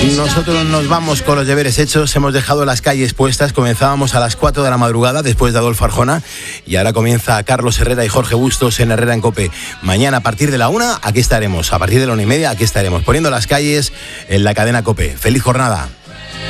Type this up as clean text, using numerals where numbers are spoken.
Nosotros nos vamos con los deberes hechos, hemos dejado las calles puestas, comenzábamos a las 4 de la madrugada después de Adolfo Arjona y ahora comienza Carlos Herrera y Jorge Bustos en Herrera en COPE. Mañana a partir de la 1, aquí estaremos, a partir de la 1:30, aquí estaremos, poniendo las calles en la cadena COPE. ¡Feliz jornada!